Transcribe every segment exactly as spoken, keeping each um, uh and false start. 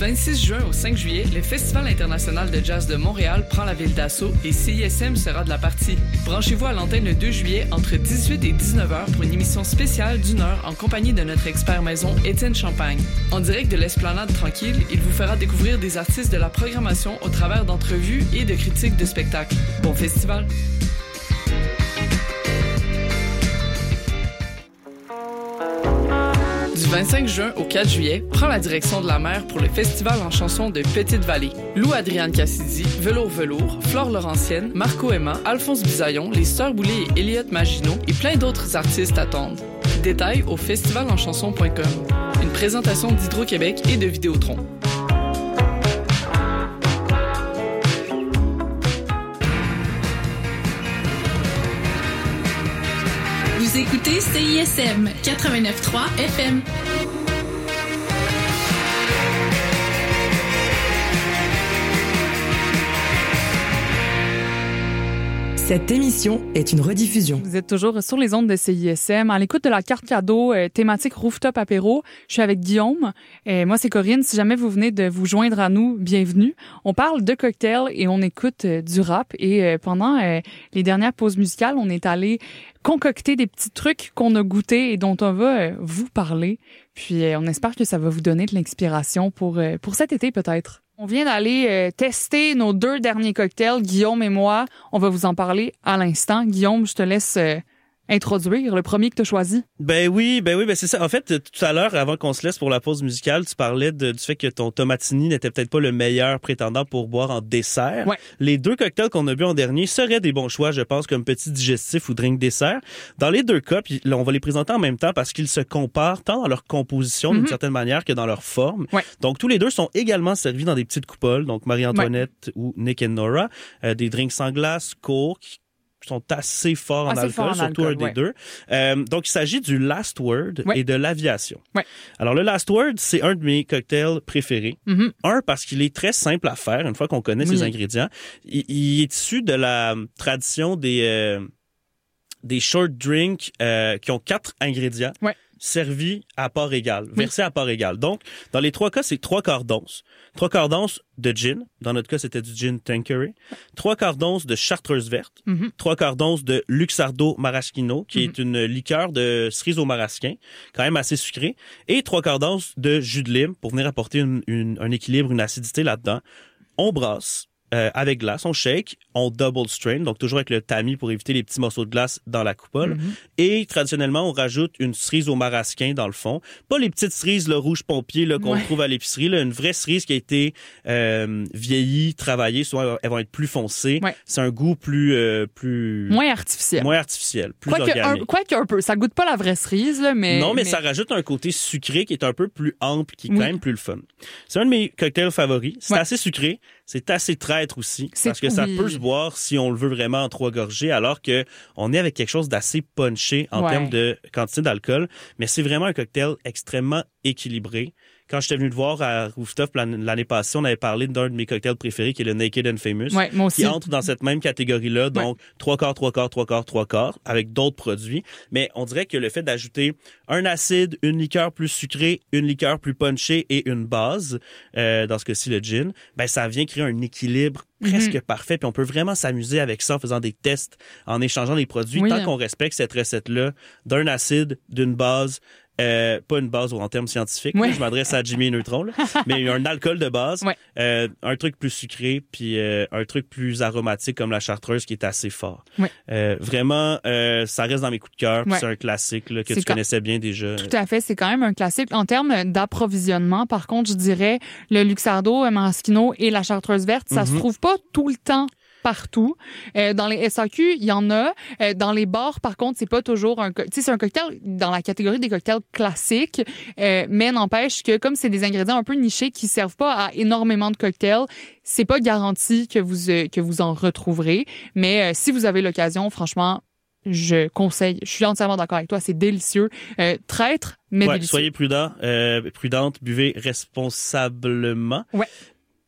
vingt-six juin au cinq juillet, le Festival international de jazz de Montréal prend la ville d'assaut et C I S M sera de la partie. Branchez-vous à l'antenne le deux juillet entre dix-huit et dix-neuf heures pour une émission spéciale d'une heure en compagnie de notre expert maison Étienne Champagne. En direct de l'Esplanade Tranquille, il vous fera découvrir des artistes de la programmation au travers d'entrevues et de critiques de spectacles. Bon festival! Du vingt-cinq juin au quatre juillet, prends la direction de la mer pour le festival en chansons de Petite-Vallée. Lou Adriane Cassidy, Velours Velours, Flore Laurentienne, Marco Emma, Alphonse Bisaillon, les Sœurs Boulay et Elliott Maginot et plein d'autres artistes attendent. Détails au festivalenchansons point com. Une présentation d'Hydro-Québec et de Vidéotron. Vous écoutez C I S M quatre-vingt-neuf point trois F M. Cette émission est une rediffusion. Vous êtes toujours sur les ondes de C I S M, à l'écoute de la carte cadeau euh, thématique Rooftop Apéro. Je suis avec Guillaume. Et moi, c'est Corinne. Si jamais vous venez de vous joindre à nous, bienvenue. On parle de cocktails et on écoute euh, du rap. Et euh, pendant euh, les dernières pauses musicales, on est allé concocter des petits trucs qu'on a goûtés et dont on va euh, vous parler. Puis euh, on espère que ça va vous donner de l'inspiration pour, euh, pour cet été peut-être. On vient d'aller euh, tester nos deux derniers cocktails, Guillaume et moi. On va vous en parler à l'instant. Guillaume, je te laisse euh, introduire le premier que tu as choisi. Ben oui, ben oui, ben c'est ça. En fait, tout à l'heure, avant qu'on se laisse pour la pause musicale, tu parlais de, du fait que ton tomatini n'était peut-être pas le meilleur prétendant pour boire en dessert. Ouais. Les deux cocktails qu'on a bu en dernier seraient des bons choix, je pense, comme petit digestif ou drink dessert. Dans les deux cas, puis là, on va les présenter en même temps parce qu'ils se comparent tant dans leur composition mm-hmm. d'une certaine manière que dans leur forme. Ouais. Donc, tous les deux sont également servis dans des petites coupoles, donc Marie-Antoinette ouais. ou Nick and Nora, euh, des drinks sans glace, court, sont assez forts en assez alcool, fort en surtout alcool, un ouais. des deux. Euh, donc, il s'agit du Last Word ouais. et de l'Aviation. Ouais. Alors, le Last Word, c'est un de mes cocktails préférés. Mm-hmm. Un, parce qu'il est très simple à faire, une fois qu'on connaît oui. ses ingrédients. Il, il est issu de la tradition des, euh, des short drinks euh, qui ont quatre ingrédients. Ouais. Servi à part égale, versé oui. à part égale. Donc, dans les trois cas, c'est trois quarts d'once. Trois quarts d'once de gin. Dans notre cas, c'était du gin Tanqueray. Trois quarts d'once de chartreuse verte. Mm-hmm. Trois quarts d'once de Luxardo Maraschino, qui mm-hmm. est une liqueur de cerise au marasquin, quand même assez sucrée. Et trois quarts d'once de jus de lime pour venir apporter une, une, un équilibre, une acidité là-dedans. On brasse. Euh, avec glace, on shake, on double strain, donc toujours avec le tamis pour éviter les petits morceaux de glace dans la coupole. Mm-hmm. Et traditionnellement, on rajoute une cerise au marasquin dans le fond. Pas les petites cerises le rouge pompier là, qu'on ouais. trouve à l'épicerie, là, une vraie cerise qui a été euh, vieillie, travaillée. Souvent, elles vont être plus foncées. Ouais. C'est un goût plus... Euh, plus moins artificiel. Moins artificiel, plus quoi organique. Que un, quoi qu'un peu. Ça goûte pas la vraie cerise, là, mais... Non, mais, mais ça rajoute un côté sucré qui est un peu plus ample, qui est oui. quand même plus le fun. C'est un de mes cocktails favoris. C'est ouais. assez sucré. C'est assez traître aussi, c'est parce que oui. ça peut se boire si on le veut vraiment en trois gorgées, alors que on est avec quelque chose d'assez punché en ouais. termes de quantité d'alcool, mais c'est vraiment un cocktail extrêmement équilibré. Quand j'étais venu te voir à Rooftop l'année passée, on avait parlé d'un de mes cocktails préférés, qui est le Naked and Famous, ouais, moi aussi. qui entre dans cette même catégorie-là, donc ouais. trois quarts, trois quarts, trois quarts, trois quarts, avec d'autres produits. Mais on dirait que le fait d'ajouter un acide, une liqueur plus sucrée, une liqueur plus punchée et une base, euh, dans ce cas-ci le gin, ben ça vient créer un équilibre presque mm-hmm. parfait. Puis on peut vraiment s'amuser avec ça en faisant des tests, en échangeant les produits, oui, tant hein. qu'on respecte cette recette-là d'un acide, d'une base, Euh, pas une base en termes scientifiques, oui. là, je m'adresse à Jimmy et Neutron, là, mais un alcool de base, oui. euh, un truc plus sucré, puis euh, un truc plus aromatique comme la chartreuse qui est assez fort. Oui. Euh, vraiment, euh, ça reste dans mes coups de cœur, oui. c'est un classique là, que c'est tu quand... connaissais bien déjà. Tout à fait, c'est quand même un classique. En termes d'approvisionnement, par contre, je dirais le Luxardo, Maraschino et la chartreuse verte, ça mm-hmm. se trouve pas tout le temps partout. Euh, dans les S A Q, il y en a. Euh, dans les bars, par contre, c'est pas toujours un... Tu sais, c'est un cocktail dans la catégorie des cocktails classiques, euh, mais n'empêche que comme c'est des ingrédients un peu nichés qui servent pas à énormément de cocktails, c'est pas garanti que vous, euh, que vous en retrouverez. Mais euh, si vous avez l'occasion, franchement, je conseille. Je suis entièrement d'accord avec toi. C'est délicieux. Euh, traître, mais ouais, délicieux. Soyez prudents, euh, prudentes, buvez responsablement. Ouais.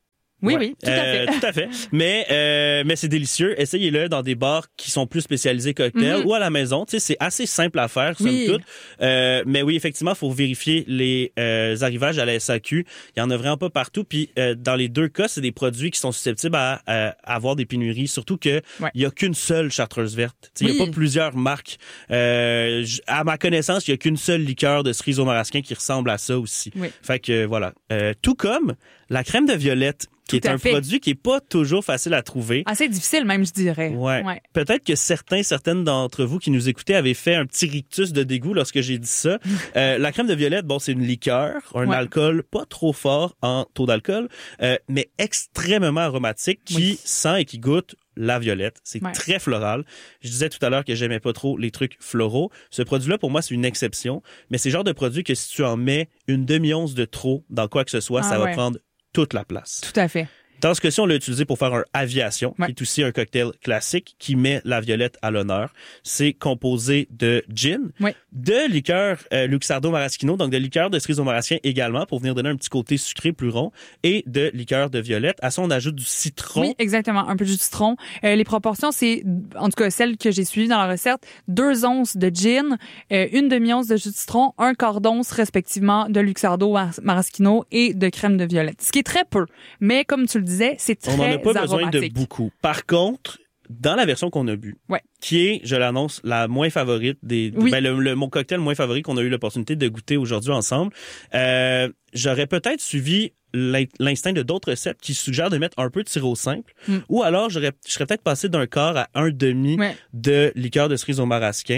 Oui, ouais. oui, tout à euh, fait. Tout à fait. Mais, euh, mais c'est délicieux. Essayez-le dans des bars qui sont plus spécialisés cocktails mm-hmm. ou à la maison. Tu sais, c'est assez simple à faire, somme oui. toute. Euh, mais oui, effectivement, il faut vérifier les euh, arrivages à la S A Q. Il y en a vraiment pas partout. Puis euh, dans les deux cas, c'est des produits qui sont susceptibles à, à, à avoir des pénuries. Surtout que ouais. il y a qu'une seule chartreuse verte. Il oui. y a pas plusieurs marques. Euh, à ma connaissance, il y a qu'une seule liqueur de cerise au marasquin qui ressemble à ça aussi. Oui. Fait que voilà. Euh, tout comme la crème de violette, qui Tout est un fait. produit qui est pas toujours facile à trouver. Assez difficile même, je dirais. Ouais. ouais. Peut-être que certains, certaines d'entre vous qui nous écoutaient avaient fait un petit rictus de dégoût lorsque j'ai dit ça. euh, la crème de violette, bon, c'est une liqueur, un ouais. alcool pas trop fort en taux d'alcool, euh, mais extrêmement aromatique, qui oui. sent et qui goûte la violette. C'est ouais. très floral. Je disais tout à l'heure que j'aimais pas trop les trucs floraux. Ce produit-là, pour moi, c'est une exception. Mais c'est le genre de produit que si tu en mets une demi-once de trop dans quoi que ce soit, ah, ça ouais. va prendre toute la place. Tout à fait. Dans ce cas-ci, on l'a utilisé pour faire un aviation, ouais. qui est aussi un cocktail classique qui met la violette à l'honneur. C'est composé de gin, ouais. de liqueur euh, Luxardo Maraschino, donc de liqueur de cerise au marasquin également, pour venir donner un petit côté sucré plus rond, et de liqueur de violette. À ça, on ajoute du citron. Oui, exactement, un peu de citron. Euh, les proportions, c'est, en tout cas, celle que j'ai suivie dans la recette, deux onces de gin, euh, une demi-once de jus de citron, un quart d'once respectivement de Luxardo Maraschino et de crème de violette. Ce qui est très peu, mais comme tu le disais, c'est très aromatique. On n'en a pas besoin de beaucoup. Par contre, dans la version qu'on a bu, ouais. qui est, je l'annonce, la moins favorite des, oui. ben le, le mon cocktail moins favori qu'on a eu l'opportunité de goûter aujourd'hui ensemble, euh, j'aurais peut-être suivi l'instinct de d'autres recettes qui suggèrent de mettre un peu de sirop simple, mm. ou alors j'aurais, je serais peut-être passé d'un quart à un demi ouais. de liqueur de cerise au marasquin,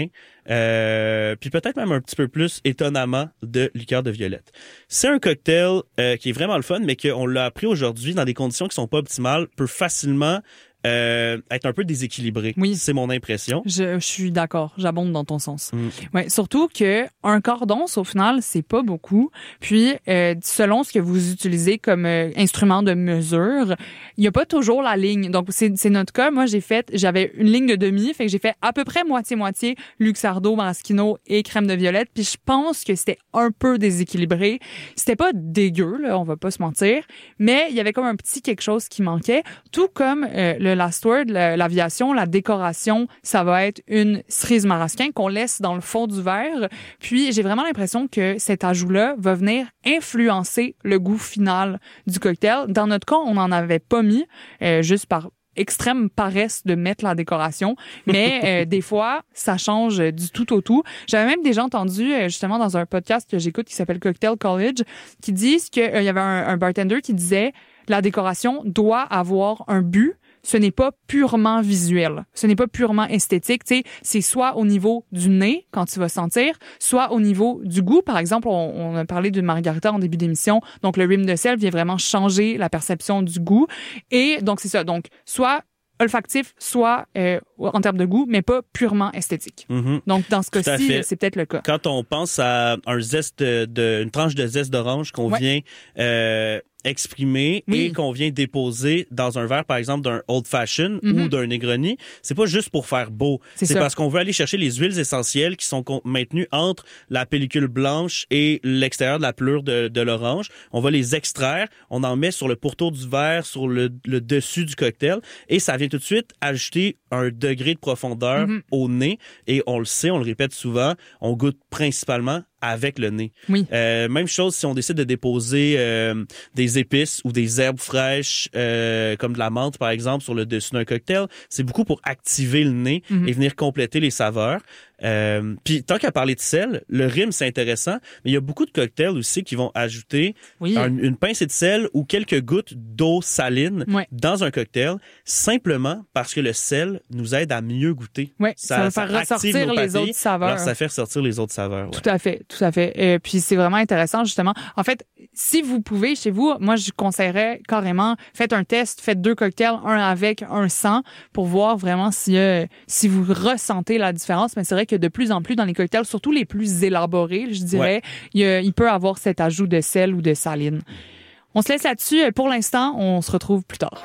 euh, puis peut-être même un petit peu plus, étonnamment, de liqueur de violette. C'est un cocktail euh, qui est vraiment le fun, mais qu'on l'a appris aujourd'hui dans des conditions qui sont pas optimales, peut facilement Euh, être un peu déséquilibré. Oui. C'est mon impression. Je, je suis d'accord. J'abonde dans ton sens. Mm. Ouais, surtout que un quart d'once, au final, c'est pas beaucoup. Puis, euh, selon ce que vous utilisez comme euh, instrument de mesure, il y a pas toujours la ligne. Donc, c'est, c'est notre cas. Moi, j'ai fait, j'avais une ligne de demi, fait que j'ai fait à peu près moitié-moitié Luxardo, Maraschino et crème de violette. Puis, je pense que c'était un peu déséquilibré. C'était pas dégueu, là, on va pas se mentir. Mais il y avait comme un petit quelque chose qui manquait. Tout comme euh, le last word, l'aviation, la décoration, ça va être une cerise marasquin qu'on laisse dans le fond du verre. Puis, j'ai vraiment l'impression que cet ajout-là va venir influencer le goût final du cocktail. Dans notre cas, on n'en avait pas mis, euh, juste par extrême paresse de mettre la décoration, mais euh, des fois, ça change du tout au tout. J'avais même déjà entendu, euh, justement, dans un podcast que j'écoute qui s'appelle Cocktail College, qui disent qu'il euh, y avait un, un bartender qui disait la décoration doit avoir un but. Ce n'est pas purement visuel. Ce n'est pas purement esthétique. Tu sais, c'est soit au niveau du nez, quand tu vas sentir, soit au niveau du goût. Par exemple, on, on a parlé d'une margarita en début d'émission. Donc, le rim de sel vient vraiment changer la perception du goût. Et donc, c'est ça. Donc, soit olfactif, soit euh, en termes de goût, mais pas purement esthétique. Mm-hmm. Donc, dans ce cas-ci, c'est peut-être le cas. Quand on pense à un zeste de, de une tranche de zeste d'orange qu'on ouais. vient euh, exprimer oui. et qu'on vient déposer dans un verre, par exemple, d'un Old Fashion mm-hmm. ou d'un Negroni, c'est pas juste pour faire beau. C'est, c'est parce qu'on veut aller chercher les huiles essentielles qui sont maintenues entre la pellicule blanche et l'extérieur de la pelure de, de l'orange. On va les extraire, on en met sur le pourtour du verre, sur le, le dessus du cocktail, et ça vient tout de suite ajouter un degré de profondeur mm-hmm. au nez. Et on le sait, on le répète souvent, on goûte principalement avec le nez. Oui. Euh, même chose si on décide de déposer euh, des épices ou des herbes fraîches, euh, comme de la menthe par exemple, sur le dessus d'un cocktail. C'est beaucoup pour activer le nez mm-hmm. et venir compléter les saveurs. Euh, puis tant qu'à parler de sel, le rhum c'est intéressant, mais il y a beaucoup de cocktails aussi qui vont ajouter oui. un, une pincée de sel ou quelques gouttes d'eau saline ouais. dans un cocktail, simplement parce que le sel nous aide à mieux goûter. Ouais, ça, ça va faire ça ressortir les autres saveurs. Alors ça fait ressortir les autres saveurs. Ouais. Tout à fait, tout à fait. Et puis c'est vraiment intéressant justement. En fait, si vous pouvez chez vous, moi je conseillerais carrément, faites un test, faites deux cocktails, un avec, un sans, pour voir vraiment si euh, si vous ressentez la différence. Mais c'est vrai que de plus en plus dans les cocktails, surtout les plus élaborés, je dirais, ouais. il, il peut avoir cet ajout de sel ou de saline. On se laisse là-dessus. Pour l'instant, on se retrouve plus tard.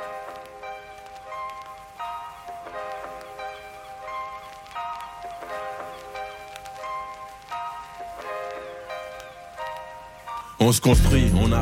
On se construit, on a